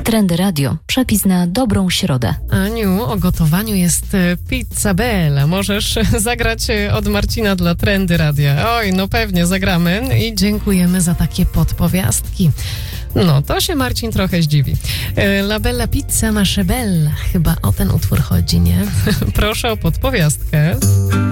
Trendy Radio. Przepis na dobrą środę. Aniu, o gotowaniu jest pizza bella. Możesz zagrać od Marcina dla Trendy Radia. Oj, no pewnie zagramy i dziękujemy za takie podpowiastki. No, to się Marcin trochę zdziwi. La bella pizza masche bella. Chyba o ten utwór chodzi, nie? Proszę o podpowiastkę.